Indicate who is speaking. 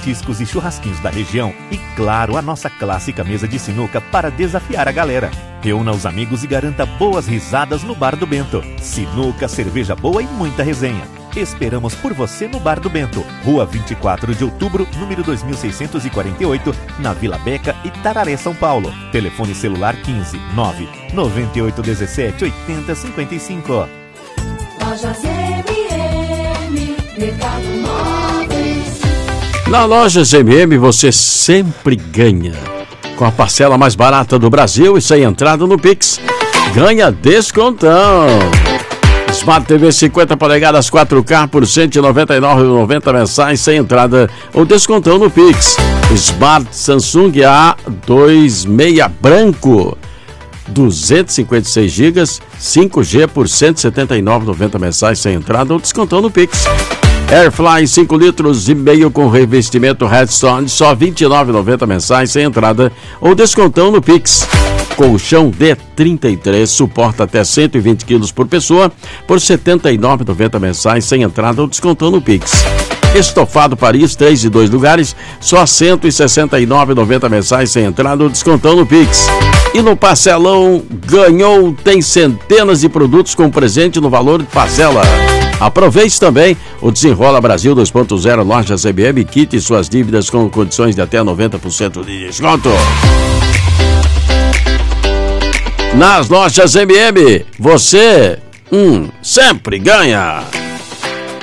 Speaker 1: petiscos e churrasquinhos da região e, claro, a nossa clássica mesa de sinuca para desafiar a galera. Reúna os amigos e garanta boas risadas no Bar do Bento. Sinuca, cerveja boa e muita resenha. Esperamos por você no Bar do Bento, Rua 24 de Outubro, número 2648, na Vila Beca, Itararé, São Paulo. Telefone celular 15 9 98 17 80 55.
Speaker 2: Lojas MM, Mercado Móveis.
Speaker 3: Na Lojas MM você sempre ganha. Com a parcela mais barata do Brasil e sem entrada no Pix. Ganha descontão. Smart TV 50 polegadas 4K por R$ 199,90 mensais sem entrada ou descontão no Pix. Smart Samsung A26 branco 256 GB 5G por R$ 179,90 mensais sem entrada ou descontão no Pix. Airfly 5 litros e meio com revestimento Redstone só R$ 29,90 mensais sem entrada ou descontão no Pix. Colchão D33 suporta até 120 kg por pessoa por R$ 79,90 mensais sem entrada ou descontão no Pix. Estofado Paris 3 e 2 lugares só R$ 169,90 mensais sem entrada ou descontão no Pix. E no parcelão ganhou, tem centenas de produtos com presente no valor de parcela. Aproveite também o Desenrola Brasil 2.0 Lojas MM, quite suas dívidas com condições de até 90% de desconto. Nas Lojas MM, você sempre ganha.